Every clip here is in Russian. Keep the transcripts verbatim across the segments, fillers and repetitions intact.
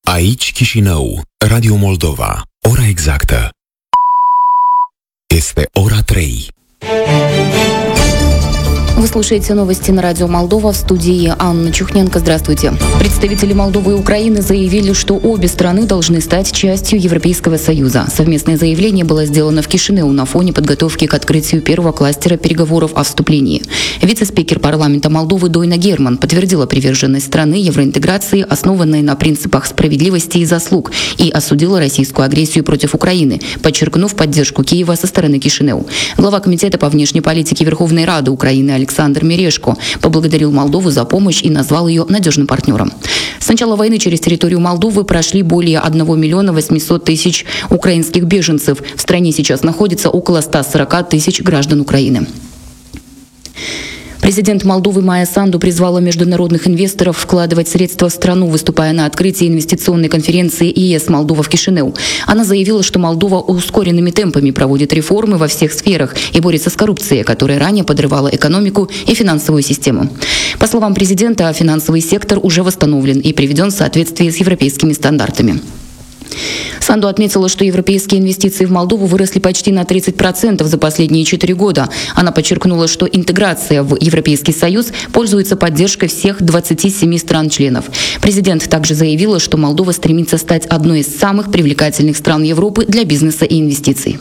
Aici Chișinău, Radio Moldova. Ora exactă este ora trei. Вы слушаете новости на радио Молдова, в студии Анна Чухненко. Здравствуйте. Представители Молдовы и Украины заявили, что обе страны должны стать частью Европейского Союза. Совместное заявление было сделано в Кишинеу на фоне подготовки к открытию первого кластера переговоров о вступлении. Вице-спикер парламента Молдовы Дойна Герман подтвердила приверженность страны евроинтеграции, основанной на принципах справедливости и заслуг, и осудила российскую агрессию против Украины, подчеркнув поддержку Киева со стороны Кишинеу. Глава Комитета по внешней политике Верховной Рады Украины Александр Александр Мерешко поблагодарил Молдову за помощь и назвал ее надежным партнером. С начала войны через территорию Молдовы прошли более одного миллиона восьмисот тысяч украинских беженцев. В стране сейчас находится около ста сорока тысяч граждан Украины. Президент Молдовы Майя Санду призвала международных инвесторов вкладывать средства в страну, выступая на открытии инвестиционной конференции ЕС «Молдова» в Кишинеу. Она заявила, что Молдова ускоренными темпами проводит реформы во всех сферах и борется с коррупцией, которая ранее подрывала экономику и финансовую систему. По словам президента, финансовый сектор уже восстановлен и приведен в соответствии с европейскими стандартами. Санду отметила, что европейские инвестиции в Молдову выросли почти на тридцать процентов за последние четыре года. Она подчеркнула, что интеграция в Европейский Союз пользуется поддержкой всех двадцати семи стран-членов. Президент также заявила, что Молдова стремится стать одной из самых привлекательных стран Европы для бизнеса и инвестиций.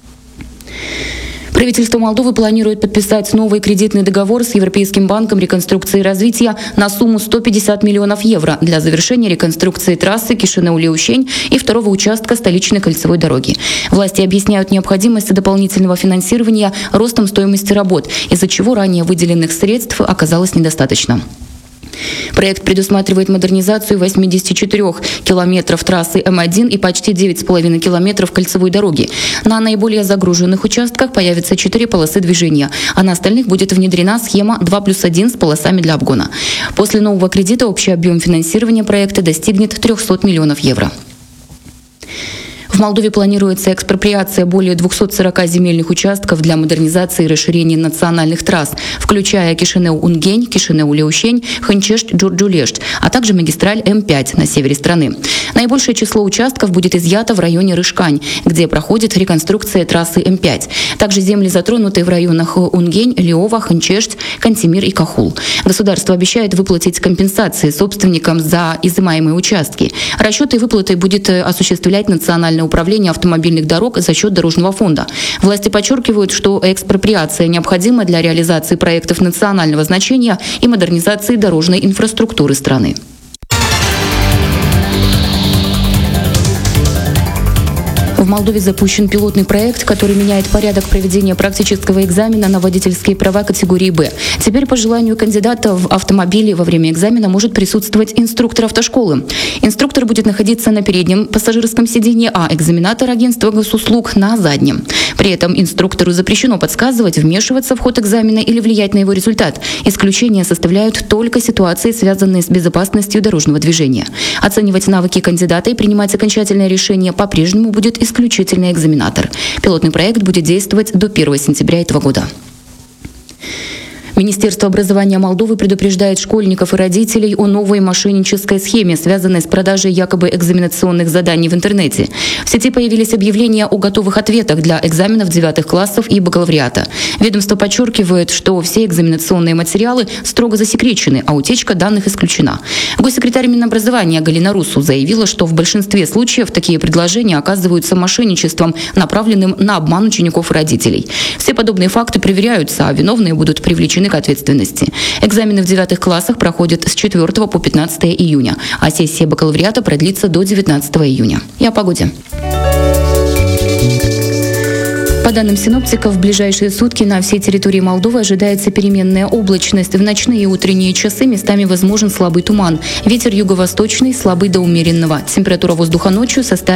Правительство Молдовы планирует подписать новый кредитный договор с Европейским банком реконструкции и развития на сумму сто пятьдесят миллионов евро для завершения реконструкции трассы Кишинеу-Леушень и второго участка столичной кольцевой дороги. Власти объясняют необходимость дополнительного финансирования ростом стоимости работ, из-за чего ранее выделенных средств оказалось недостаточно. Проект предусматривает модернизацию восьмидесяти четырёх километров трассы М один и почти девять с половиной километров кольцевой дороги. На наиболее загруженных участках появятся четыре полосы движения, а на остальных будет внедрена схема два плюс один с полосами для обгона. После нового кредита общий объем финансирования проекта достигнет трёхсот миллионов евро. В Молдове планируется экспроприация более двухсот сорока земельных участков для модернизации и расширения национальных трасс, включая Кишинеу-Унгень, Кишинеу-Леушень, Ханчешт-Джурджулешт, а также магистраль М пять на севере страны. Наибольшее число участков будет изъято в районе Рышкань, где проходит реконструкция трассы М пять. Также земли затронуты в районах Унгень, Лиова, Ханчешт, Кантемир и Кахул. Государство обещает выплатить компенсации собственникам за изымаемые участки. Расчеты и выплаты будет осуществлять Национальное управление автомобильных дорог за счет Дорожного фонда. Власти подчеркивают, что экспроприация необходима для реализации проектов национального значения и модернизации дорожной инфраструктуры страны. В Молдове запущен пилотный проект, который меняет порядок проведения практического экзамена на водительские права категории «Б». Теперь по желанию кандидата в автомобиле во время экзамена может присутствовать инструктор автошколы. Инструктор будет находиться на переднем пассажирском сиденье, а экзаменатор агентства госуслуг на заднем. При этом инструктору запрещено подсказывать, вмешиваться в ход экзамена или влиять на его результат. Исключения составляют только ситуации, связанные с безопасностью дорожного движения. Оценивать навыки кандидата и принимать окончательное решение по-прежнему будет исключительно исключительный экзаменатор. Пилотный проект будет действовать до первого сентября этого года. Министерство образования Молдовы предупреждает школьников и родителей о новой мошеннической схеме, связанной с продажей якобы экзаменационных заданий в интернете. В сети появились объявления о готовых ответах для экзаменов девятых классов и бакалавриата. Ведомство подчеркивает, что все экзаменационные материалы строго засекречены, а утечка данных исключена. Госсекретарь Минобразования Галина Русу заявила, что в большинстве случаев такие предложения оказываются мошенничеством, направленным на обман учеников и родителей. Все подобные факты проверяются, а виновные будут привлечены к ответственности. Экзамены в девятых классах проходят с четвёртого по пятнадцатое июня, а сессия бакалавриата продлится до девятнадцатого июня. И о погоде. По данным синоптиков, в ближайшие сутки на всей территории Молдовы ожидается переменная облачность. В ночные и утренние часы местами возможен слабый туман. Ветер юго-восточный, слабый до умеренного. Температура воздуха ночью составит